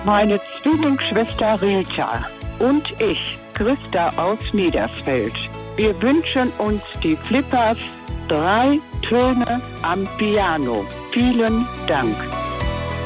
Meine Zwillingsschwester Rita und ich, Christa aus Niedersfeld. Wir wünschen uns die Flippers 3 Töne am Piano. Vielen Dank.